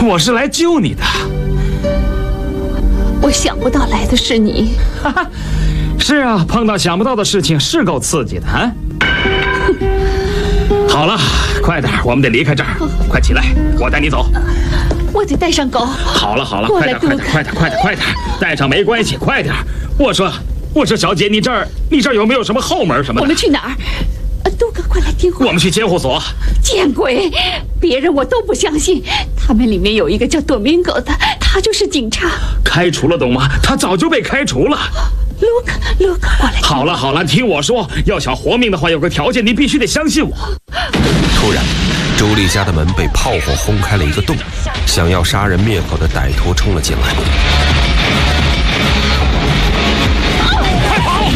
我是来救你的。 我想不到来的是你。 是啊，碰到想不到的事情是够刺激的啊。好了，快点，我们得离开这儿。快起来，我带你走。 我得带上狗。 好了，快点，快点，带上没关系，快点。我说，小姐，你这儿有没有什么后门什么的？ 我们去哪儿？杜哥，快来听话。 我们去监护所。 见鬼！别人我都不相信，他们里面有一个叫多明戈的，他就是警察。 开除了懂吗？他早就被开除了。 卢克，过来。 好了，听我说，要想活命的话，有个条件，你必须得相信我。 突然，朱莉家的门被炮火轰开了一个洞，想要杀人灭口的歹徒冲了进来。 快跑！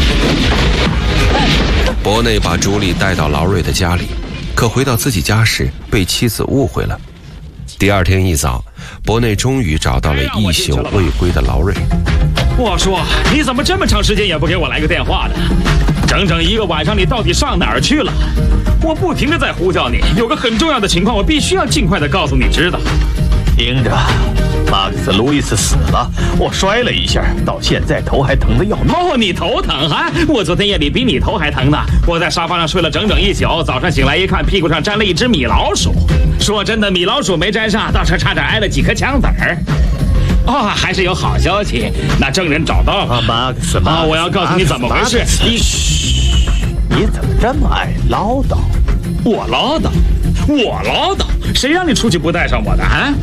伯内把朱莉带到劳瑞的家里，可回到自己家时被妻子误会了。第二天一早，伯内终于找到了一宿未归的劳瑞。 我说，你怎么这么长时间也不给我来个电话呢？整整一个晚上，你到底上哪儿去了？我不停地在呼叫你，有个很重要的情况，我必须要尽快地告诉你知道。 听着，马克思·路易斯死了，我摔了一下，到现在头还疼得要命。 哦，你头疼啊？我昨天夜里比你头还疼呢。我在沙发上睡了整整一宿，早上醒来一看，屁股上粘了一只米老鼠。说真的，米老鼠没粘上，倒是差点挨了几颗枪子儿。哦，还是有好消息，那证人找到了。 马克思， 我要告诉你怎么回事。 你怎么这么爱唠叨？ 我唠叨？谁让你出去不带上我的啊？